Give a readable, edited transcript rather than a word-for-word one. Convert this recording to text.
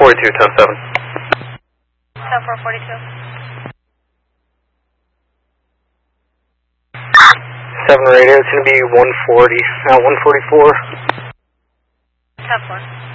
42, 10-7. 10-4-42. 7 radio, it's going to be 140, 144. 10-4.